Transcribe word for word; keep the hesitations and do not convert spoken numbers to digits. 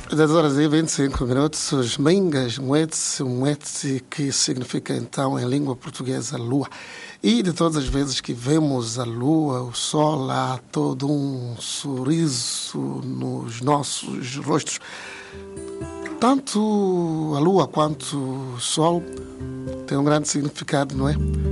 dez horas e vinte e cinco minutos, os Mingas, Mwetse, Mwetse, que significa então em língua portuguesa lua. E de todas as vezes que vemos a lua, o sol, há todo um sorriso nos nossos rostos. Tanto a lua quanto o sol têm um grande significado, não é?